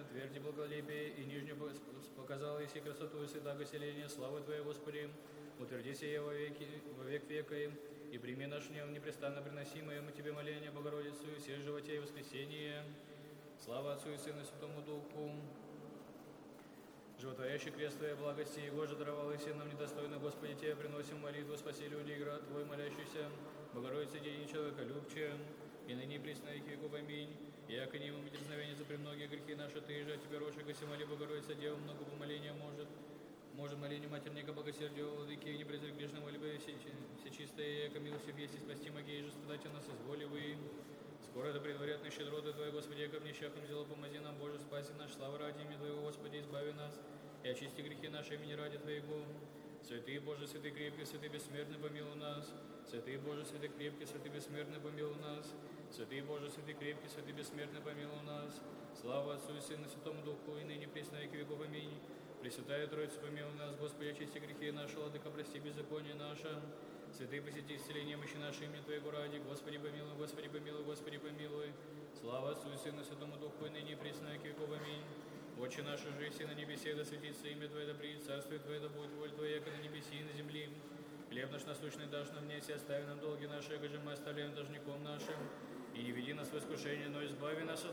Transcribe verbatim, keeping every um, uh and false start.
тверди благолепие, и нижнюю показал и красоту и света поселения, славы Твоей, Господи, утверди сие во, веки, во век века, и прими наш гнев непрестанно приносимое мы Тебе моление, Богородицу, и все животе и воскресение. Слава Отцу и Сыну и Святому Духу. Животворящий крест Твоей благости, Его же даровал и все нам недостойно, Господи, Тебе приносим молитву, спаси людей, град Твой, молящийся, Богородица, День человека любче, и ныне и присно веки веков. Аминь. И яко не имам дерзновения за премногие грехи наши, Ты же, а Тебе роши, коси моли, Богородица, Дева, много помоления может. Может моление матерника богосердия, владыки, и не презри грешного, либо все чистое, яко милостив есть и спасти могей, же страдать нас изволи вы. Скоро да предварят на щедроты Твои, Господи, яко в нещах им взяло, помози нам, Боже, спаси наш, слава ради имя Твоего, Господи, избави нас, и очисти грехи наши имени ради Твоего. Святый Боже, святый крепкий, святый бессмертный, помилуй нас. Святый Боже, святый крепкий, святый бессмертный, помилуй нас. Святый Боже, святый крепкий, святый бессмертный, помилуй нас. Слава Отцу и Сыну и Святому Духу, и ныне присно веки веков. Аминь. Пресвятая Троица, помилуй нас, Господи, очисти грехи наши, владыка, прости беззаконие наше. Святые посети исцеление мощи нашей имени Твоего ради. Господи, помилуй, Господи, помилуй, Господи, помилуй. Слава Отцу и Сыну и Святому Духу, и ныне и присно веки веков. Аминь. Отче наш, же и на небесе, да светится имя Твое, да придет царствие Твое, да будет воля Твоя, как на небесе и на земле. Хлеб наш насущный дашь нам днесь, и остави нам долги наши, как же мы оставляем должником нашим. И не веди нас в искушение, но избави нас от